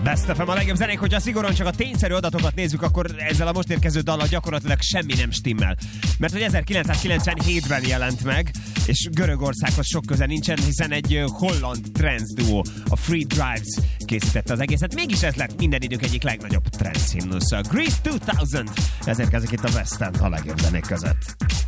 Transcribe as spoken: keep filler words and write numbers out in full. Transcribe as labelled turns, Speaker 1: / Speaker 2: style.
Speaker 1: Best ef em a legjobb zenék, hogyha szigorúan csak a tényszerű adatokat nézzük, akkor ezzel a most érkező dallal gyakorlatilag semmi nem stimmel. Mert hogy ezerkilencszázkilencvenhétben jelent meg, és Görögországhoz sok köze nincsen, hiszen egy holland trance duo, a Free Drives készítette az egészet. Mégis ez lett minden idők egyik legnagyobb trance himnusz. A Grease kétezer, ezért kezdek itt a West End a legjobb zenék között.